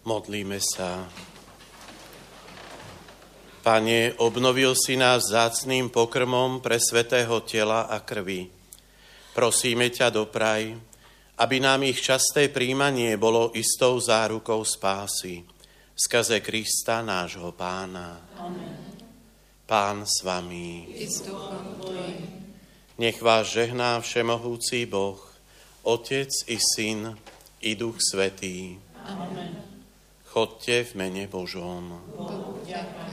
Modlíme sa. Pane, obnovil si nás vzácnym pokrmom pre svätého tela a krvi. Prosíme ťa, dopraj, aby nám ich časté príjmanie bolo istou zárukou spásy. Skrze Krista, nášho Pána. Amen. Pán s vami. I s duchom tvojim. Nech vás žehná všemohúci Boh, Otec i Syn, i Duch Svätý. Amen. Chodte v mene Božom. Bohu vďaka.